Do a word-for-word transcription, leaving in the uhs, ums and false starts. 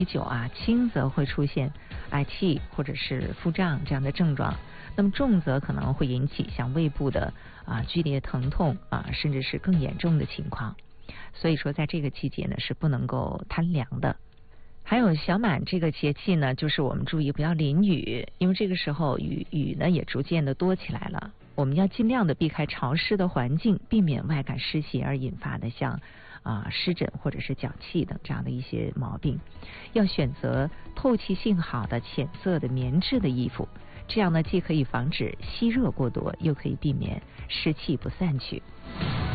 久啊，轻则会出现嗳气或者是腹胀这样的症状，那么重则可能会引起像胃部的啊剧烈疼痛啊，甚至是更严重的情况。所以说，在这个季节呢是不能够贪凉的。还有小满这个节气呢，就是我们注意不要淋雨，因为这个时候雨雨呢也逐渐的多起来了。我们要尽量的避开潮湿的环境，避免外感湿邪而引发的像啊湿疹或者是脚气等这样的一些毛病。要选择透气性好的浅色的棉质的衣服，这样呢既可以防止吸热过多，又可以避免湿气不散去。